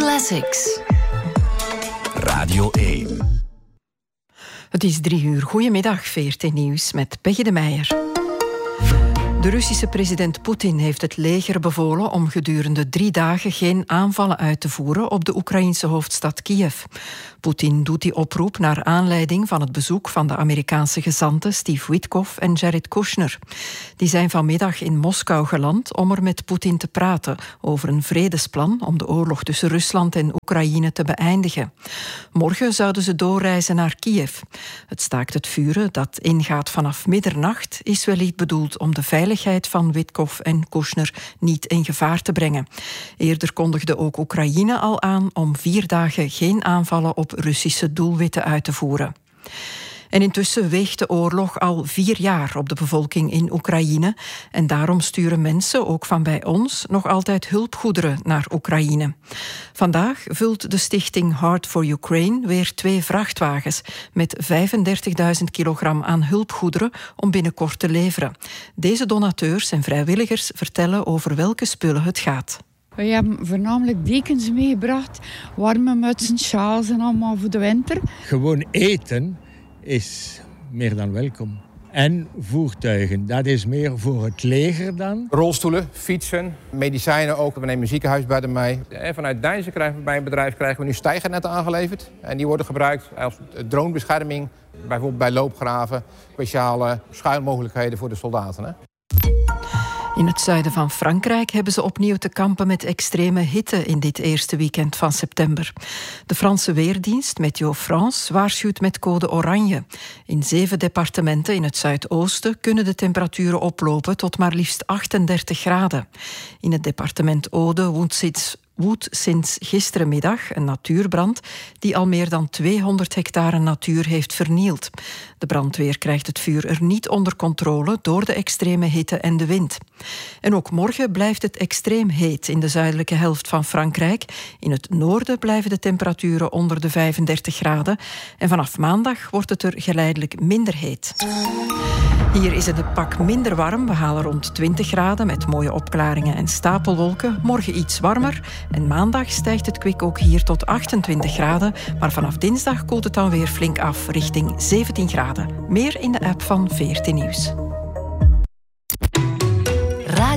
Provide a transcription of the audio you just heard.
Classics. Radio 1. Het is 3 uur. Goedemiddag, VRT Nieuws met Peggy de Meijer. De Russische president Poetin heeft het leger bevolen om gedurende 3 dagen geen aanvallen uit te voeren op de Oekraïnse hoofdstad Kiev. Poetin doet die oproep naar aanleiding van het bezoek van de Amerikaanse gezanten Steve Witkoff en Jared Kushner. Die zijn vanmiddag in Moskou geland om er met Poetin te praten over een vredesplan om de oorlog tussen Rusland en Oekraïne te beëindigen. Morgen zouden ze doorreizen naar Kiev. Het staakt het vuren dat ingaat vanaf middernacht is wellicht bedoeld om de veiligheid van Witkoff en Kushner niet in gevaar te brengen. Eerder kondigde ook Oekraïne al aan om 4 dagen geen aanvallen op Russische doelwitten uit te voeren. En intussen weegt de oorlog al 4 jaar op de bevolking in Oekraïne. En daarom sturen mensen, ook van bij ons, nog altijd hulpgoederen naar Oekraïne. Vandaag vult de stichting Heart for Ukraine weer 2 vrachtwagens met 35.000 kilogram aan hulpgoederen om binnenkort te leveren. Deze donateurs en vrijwilligers vertellen over welke spullen het gaat. We hebben voornamelijk dekens meegebracht, warme mutsen, sjaals en allemaal voor de winter. Gewoon eten is meer dan welkom. En voertuigen, dat is meer voor het leger dan. Rolstoelen, fietsen, medicijnen ook. We nemen een ziekenhuisbedden mee. En vanuit Deinzen krijgen we bij een bedrijf nu stijgernetten aangeleverd. En die worden gebruikt als dronebescherming, bijvoorbeeld bij loopgraven. Speciale schuilmogelijkheden voor de soldaten. Hè? In het zuiden van Frankrijk hebben ze opnieuw te kampen met extreme hitte in dit eerste weekend van september. De Franse weerdienst Météo France waarschuwt met code oranje. In 7 departementen in het zuidoosten kunnen de temperaturen oplopen tot maar liefst 38 graden. In het departement Aude woedt sinds gisterenmiddag een natuurbrand die al meer dan 200 hectare natuur heeft vernield. De brandweer krijgt het vuur er niet onder controle door de extreme hitte en de wind. En ook morgen blijft het extreem heet in de zuidelijke helft van Frankrijk. In het noorden blijven de temperaturen onder de 35 graden. En vanaf maandag wordt het er geleidelijk minder heet. Hier is het een pak minder warm. We halen rond 20 graden met mooie opklaringen en stapelwolken. Morgen iets warmer. En maandag stijgt het kwik ook hier tot 28 graden. Maar vanaf dinsdag koelt het dan weer flink af richting 17 graden. Meer in de app van VRT Nieuws.